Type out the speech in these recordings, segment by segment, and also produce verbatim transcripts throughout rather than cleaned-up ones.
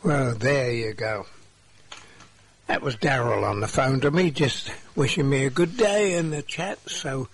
Well, there you go. That was Daryl on the phone to me, just wishing me a good day in the chat, so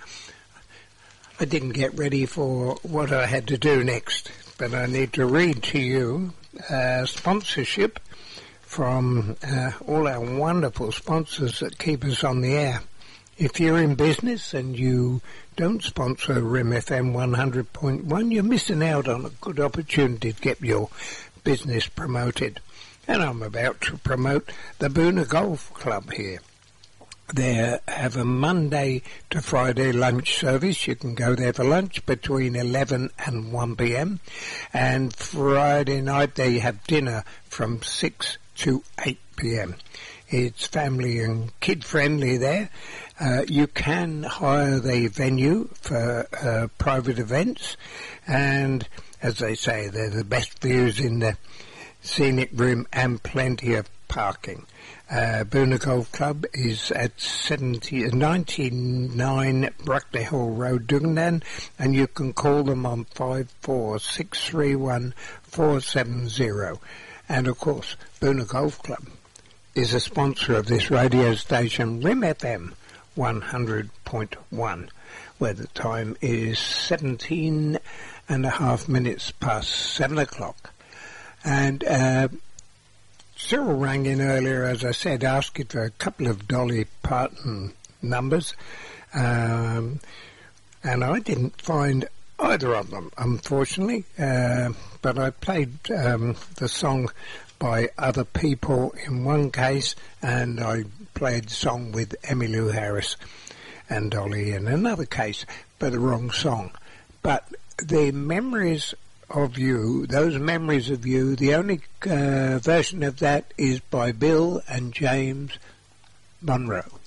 I didn't get ready for what I had to do next. But I need to read to you uh, sponsorship from uh, all our wonderful sponsors that keep us on the air. If you're in business and you don't sponsor R I M F M one hundred point one, you're missing out on a good opportunity to get your business promoted. And I'm about to promote the Boonah Golf Club here. They have a Monday to Friday lunch service. You can go there for lunch between eleven and one p.m. And Friday night they have dinner from six to eight p.m. It's family and kid friendly there. Uh, you can hire the venue for uh, private events. And as they say, they're the best views in the scenic room and plenty of parking. Uh, Boonah Golf Club is at seventy, ninety-nine Bruckner Road, Dungan, and you can call them on five four six three one four seven zero. And of course, Boonah Golf Club is a sponsor of this radio station, R I M F M one hundred point one, where the time is seventeen and a half minutes past seven o'clock. And uh, Cyril rang in earlier, as I said, asking for a couple of Dolly Parton numbers, um, and I didn't find either of them, unfortunately, uh, but I played um, the song by other people in one case, and I played the song with Emmylou Harris and Dolly in another case, but the wrong song. But the memories of you, those memories of you, the only uh, version of that is by Bill and James Monroe.